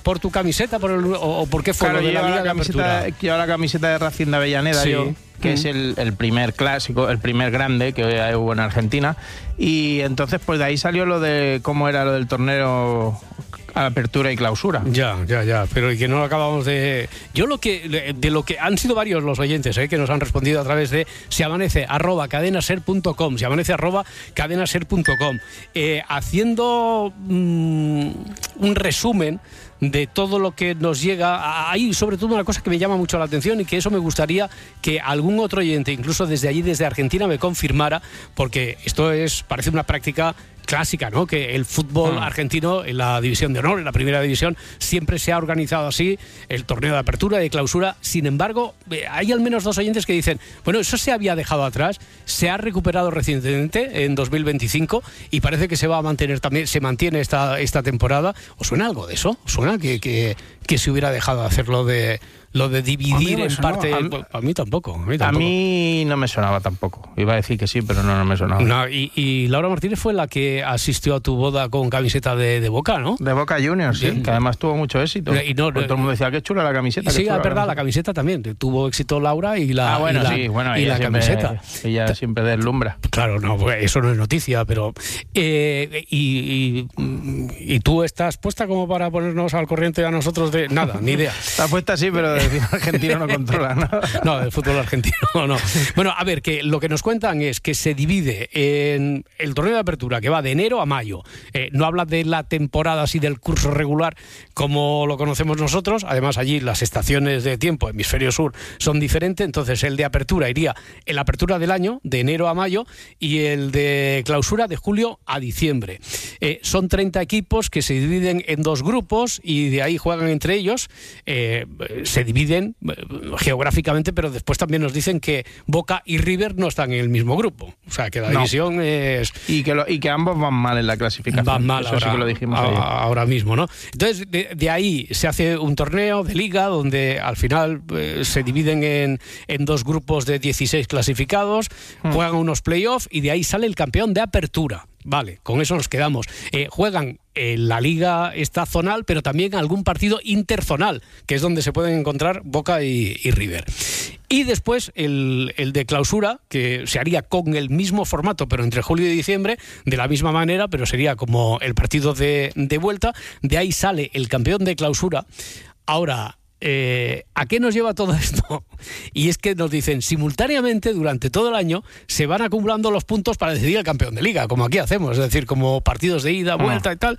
por tu camiseta o por qué fue? Claro, lo de la Liga de Apertura? Lleva la camiseta de Racing de Avellaneda, Sí. yo, que es el primer clásico, el primer grande que hubo en Argentina. Y entonces, pues de ahí salió lo de cómo era lo del torneo Apertura y Clausura. Ya, pero que no lo acabamos de... Yo de lo que han sido varios los oyentes que nos han respondido a través de siamanece@cadenaser.com, siamanece@cadenaser.com, haciendo un resumen de todo lo que nos llega. Hay sobre todo una cosa que me llama mucho la atención y que eso me gustaría que algún otro oyente, incluso desde allí, desde Argentina, me confirmara, porque esto parece una práctica clásica, ¿no? Que el fútbol argentino en la división de honor, en la primera división, siempre se ha organizado así, el torneo de apertura, de clausura. Sin embargo, hay al menos 2 oyentes que dicen, bueno, eso se había dejado atrás, se ha recuperado recientemente en 2025 y parece que se va a mantener también, se mantiene esta temporada. ¿Os suena algo de eso? ¿Os suena que se hubiera dejado de hacer lo de dividir en parte? A mí tampoco. A mí no me sonaba tampoco. Iba a decir que sí, pero no me sonaba. No, y Laura Martínez fue la que asistió a tu boda con camiseta de Boca, ¿no? De Boca Juniors, sí, que además tuvo mucho éxito. Y no, todo el mundo decía, qué chula la camiseta. Sí, es verdad, la camiseta también. Tuvo éxito Laura y la camiseta. Ella siempre deslumbra. Claro, no, pues eso no es noticia, pero... y tú estás puesta como para ponernos al corriente a nosotros de... Nada, ni idea. Está puesta sí, pero el fútbol argentino no controla nada. No, el fútbol argentino no. Bueno, a ver, que lo que nos cuentan es que se divide en el torneo de apertura, que va de enero a mayo. No habla de la temporada así del curso regular como lo conocemos nosotros. Además, allí las estaciones de tiempo, hemisferio sur, son diferentes. Entonces, el de apertura iría en la apertura del año, de enero a mayo, y el de clausura de julio a diciembre. Son 30 equipos que se dividen en 2 grupos y de ahí juegan entre ellos. Se dividen geográficamente, pero después también nos dicen que Boca y River no están en el mismo grupo. O sea, que la división es... Y que ambos van mal en la clasificación. Van mal. Eso ahora, sí que lo dijimos ahora mismo, ¿no? Entonces, de ahí se hace un torneo de liga donde al final se dividen en 2 grupos de 16 clasificados, juegan unos playoffs y de ahí sale el campeón de apertura. Vale, con eso nos quedamos. Juegan la liga esta zonal, pero también algún partido interzonal, que es donde se pueden encontrar Boca y River. Y después el de clausura, que se haría con el mismo formato, pero entre julio y diciembre, de la misma manera, pero sería como el partido de vuelta. De ahí sale el campeón de clausura. Ahora... ¿a qué nos lleva todo esto? Y es que nos dicen simultáneamente durante todo el año se van acumulando los puntos para decidir el campeón de liga, como aquí hacemos, es decir, como partidos de ida, vuelta y tal,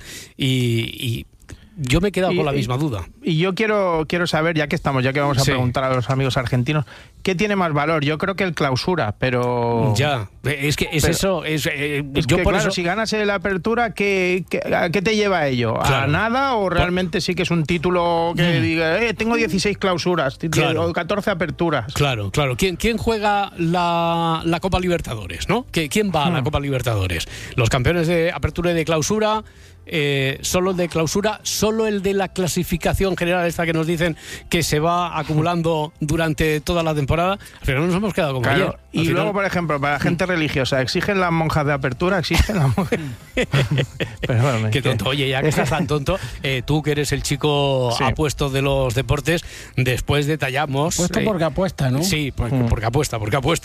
y yo me he quedado con la misma duda. Y yo quiero saber, ya que vamos a preguntar a los amigos argentinos, ¿qué tiene más valor? Yo creo que el clausura, pero... Ya, es que es eso. Yo por eso, si ganas la apertura, ¿a qué te lleva ello? Claro. ¿A nada o realmente sí que es un título que diga, tengo 16 clausuras, o 14 aperturas? Claro. ¿Quién juega la Copa Libertadores, no? ¿Quién va a la Copa Libertadores? Los campeones de apertura y de clausura... solo el de clausura, solo el de la clasificación general esta que nos dicen que se va acumulando durante toda la temporada. Al final nos hemos quedado como ayer. Y luego, por ejemplo, para la gente religiosa, ¿exigen las monjas de apertura? ¿Existen las monjas? Perdóname. Qué tonto. Oye, ya que estás tan tonto, tú que eres el chico apuesto de los deportes, después detallamos... Puesto porque apuesta, ¿no? Sí, porque apuesta.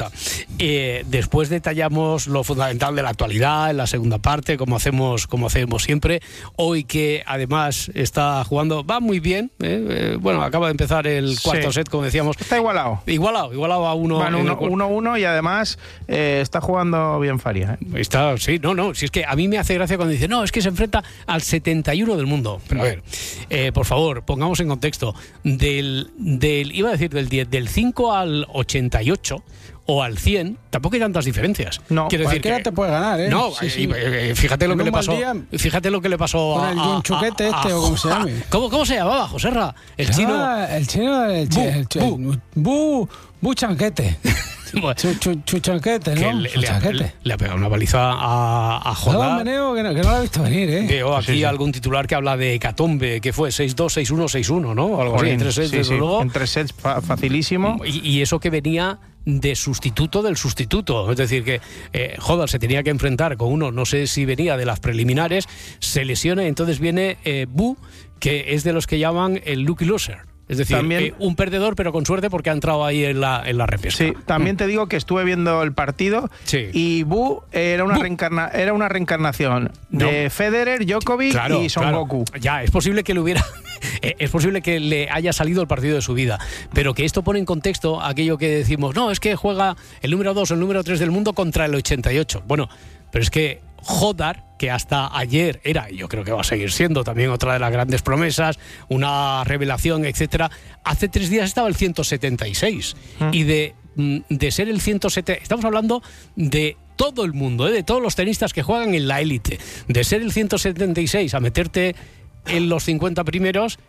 Después detallamos lo fundamental de la actualidad en la segunda parte, como hacemos siempre. Hoy que además está jugando, va muy bien, bueno, acaba de empezar el cuarto set, como decíamos. Está igualado a 1. Van 1-1 y además está jugando bien Faria. Está, sí, si es que a mí me hace gracia cuando dice, no, es que se enfrenta al 71 del mundo. Pero a ver, por favor, pongamos en contexto, iba a decir del 5 al 88 o al 100, tampoco hay tantas diferencias. No, quiero decir que te puede ganar, ¿eh? No, sí. Fíjate lo que le pasó. Fíjate lo que le pasó con el Yunchuquete o como se llame. ¿Cómo se llamaba, Joserra? El chino. Bu Chanquete. Bueno, Chuchanquete, ¿no? Le ha pegado una paliza a Jodar. Un meneo que no lo ha visto venir, ¿eh? Veo aquí algún titular que habla de hecatombe, que fue 6-2, 6-1, 6-1, ¿no? Algo así, en 3 sets, desde luego. En 3 sets facilísimo. Y eso que venía de sustituto del sustituto. Es decir, que Jodar se tenía que enfrentar con uno, no sé si venía de las preliminares, se lesiona y entonces viene Bu, que es de los que llaman el lucky loser. Es decir, también, un perdedor, pero con suerte porque ha entrado ahí en la repesca. Sí, también te digo que estuve viendo el partido y Bu era una reencarnación de Federer, Djokovic y Son Goku. Ya, es posible que le hubiera... es posible que le haya salido el partido de su vida, pero que esto pone en contexto aquello que decimos, no, es que juega el número 2 o el número 3 del mundo contra el 88. Bueno, pero es que Jodar, que hasta ayer era, y yo creo que va a seguir siendo también otra de las grandes promesas, una revelación, etcétera, hace 3 días estaba el 176 y de ser el 170, estamos hablando de todo el mundo, de todos los tenistas que juegan en la élite, de ser el 176 a meterte en los 50 primeros.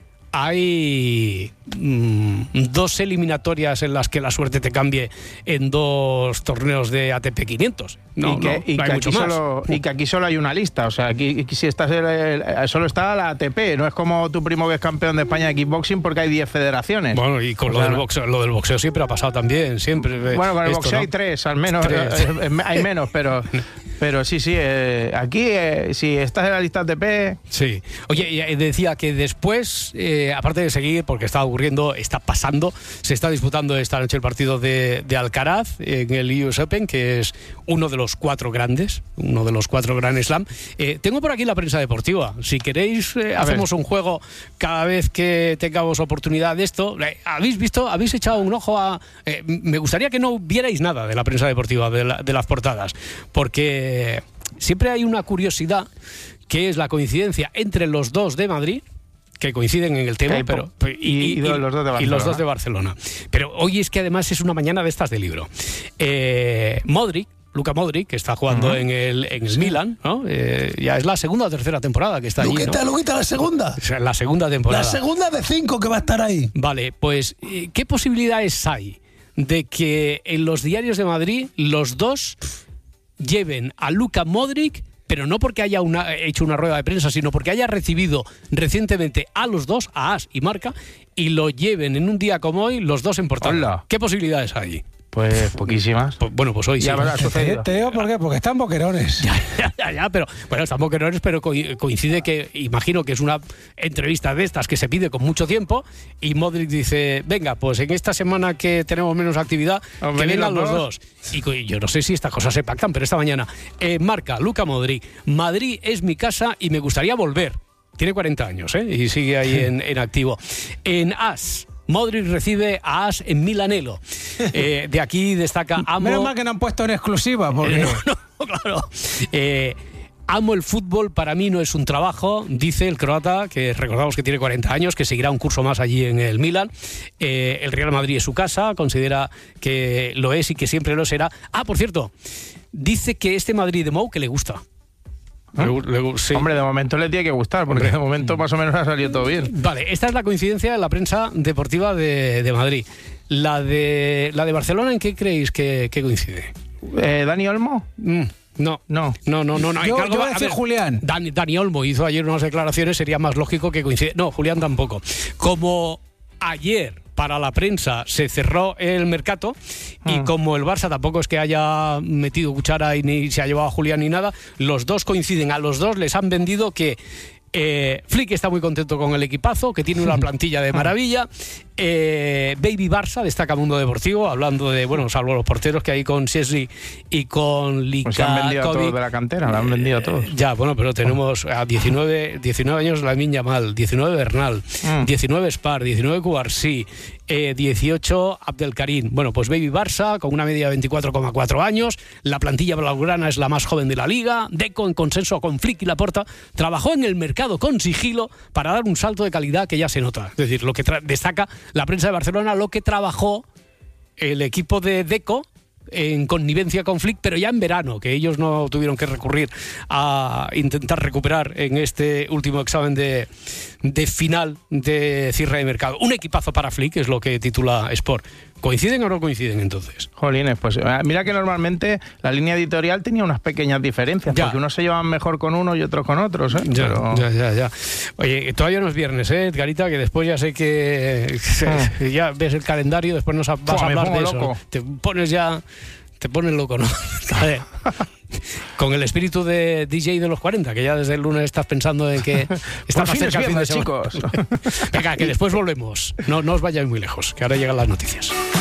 Hay 2 eliminatorias en las que la suerte te cambie en 2 torneos de ATP 500. Y que aquí solo hay una lista. O sea, aquí si estás solo está la ATP. No es como tu primo que es campeón de España de kickboxing porque hay 10 federaciones. Bueno, y con lo del boxeo siempre ha pasado también. Siempre. Bueno, con el boxeo hay 3, al menos. 3. Hay menos, pero sí, aquí si estás en la lista ATP... Sí. Oye, decía que después, aparte de seguir, porque está ocurriendo, está pasando, se está disputando esta noche el partido de Alcaraz en el US Open, que es uno de los 4 grandes, uno de los 4 Grand Slam. Tengo por aquí la prensa deportiva. Si queréis, hacemos un juego cada vez que tengamos oportunidad de esto. ¿Habéis visto? ¿Habéis echado un ojo a...? Me gustaría que no vierais nada de la prensa deportiva, de las portadas, porque siempre hay una curiosidad que es la coincidencia entre los 2 de Madrid, que coinciden en el tema, y los dos de Barcelona. Pero hoy es que además es una mañana de estas de libro. Luka Modric, que está jugando en el Milan, ¿no? Ya es la segunda o tercera temporada que está allí, ¿no? Luquita, la segunda. O sea, la segunda temporada. La segunda de 5 que va a estar ahí. Vale, pues ¿qué posibilidades hay de que en los diarios de Madrid los dos lleven a Luka Modric, pero no porque haya hecho una rueda de prensa, sino porque haya recibido recientemente a los dos, a As y Marca, y lo lleven en un día como hoy los dos en portada? Hola. ¿Qué posibilidades hay? Pues poquísimas. Pues hoy ya sí. habrá sucedido. Te digo por qué, porque están boquerones. Ya, pero bueno, están boquerones, pero coincide que, imagino que es una entrevista de estas que se pide con mucho tiempo, y Modric dice, venga, pues en esta semana que tenemos menos actividad, que vengan los dos. Y yo no sé si estas cosas se pactan, pero esta mañana, Marca, Luka Modric, Madrid es mi casa y me gustaría volver. Tiene 40 años, y sigue ahí en activo. En As, Modric recibe a As en Milanello. De aquí destaca amo... Menos mal que no han puesto en exclusiva, porque... No, claro. Amo el fútbol, para mí no es un trabajo, dice el croata, que recordamos que tiene 40 años, que seguirá un curso más allí en el Milan. El Real Madrid es su casa, considera que lo es y que siempre lo será. Por cierto, dice que este Madrid de Mou que le gusta. Sí. Hombre, de momento le tiene que gustar, porque de momento más o menos ha salido todo bien. Vale, esta es la coincidencia de la prensa deportiva de Madrid. La de Barcelona, ¿en qué creéis que coincide? ¿Dani Olmo? No. Yo voy a decir Julián. Dani Olmo hizo ayer unas declaraciones, sería más lógico que coincide. No, Julián tampoco. Como ayer para la prensa se cerró el mercado y como el Barça tampoco es que haya metido cuchara y ni se ha llevado a Julián ni nada, los dos coinciden. A los dos les han vendido que Flick está muy contento con el equipazo, que tiene una plantilla de maravilla. Baby Barça, destaca Mundo Deportivo, hablando de, bueno, salvo los porteros que hay con Szczesny y con Lika. Pues se han vendido a todos de la cantera, lo han vendido a todos. Ya, bueno, pero tenemos a 19 años Lamine Yamal, 19 Bernal, 19 Spar, 19 Cubarsí, 18 Abdelkarim. Bueno, pues Baby Barça con una media de 24,4 años. La plantilla blaugrana es la más joven de la liga. Deco, en consenso con Flick y Laporta, trabajó en el mercado con sigilo para dar un salto de calidad que ya se nota. Es decir, lo que destaca la prensa de Barcelona, lo que trabajó el equipo de Deco en connivencia con Flick, pero ya en verano, que ellos no tuvieron que recurrir a intentar recuperar en este último examen de final de cierre de mercado. Un equipazo para Flick, es lo que titula Sport. ¿Coinciden o no coinciden entonces? Jolines, pues mira que normalmente la línea editorial tenía unas pequeñas diferencias, porque unos se llevan mejor con uno y otros con otros, ¿eh? Ya. Oye, todavía no es viernes, Edgarita, que después ya sé que ya ves el calendario, después nos vas a hablar de loco. Eso. Te pones loco, ¿no? Con el espíritu de DJ de los 40, que ya desde el lunes estás pensando en que está más cerca el fin de semana. Chicos. Venga, que después volvemos. No os vayáis muy lejos, que ahora llegan las noticias.